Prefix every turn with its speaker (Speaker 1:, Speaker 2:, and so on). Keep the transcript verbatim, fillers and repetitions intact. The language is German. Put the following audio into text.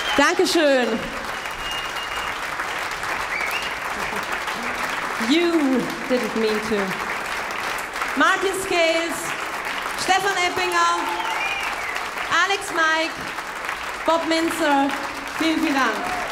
Speaker 1: Dankeschön. You didn't mean to. Martin Scales, Stefan Eppinger, Alex Mike, Bob Minzer, vielen, vielen Dank.